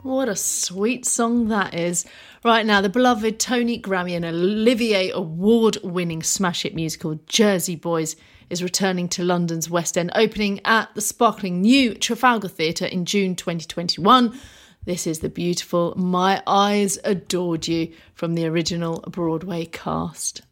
What a sweet song that is. Right now, the beloved Tony Grammy and Olivier award-winning smash hit musical Jersey Boys is returning to London's West End, opening at the sparkling new Trafalgar Theatre in June 2021. This is the beautiful My Eyes Adored You from the original Broadway cast.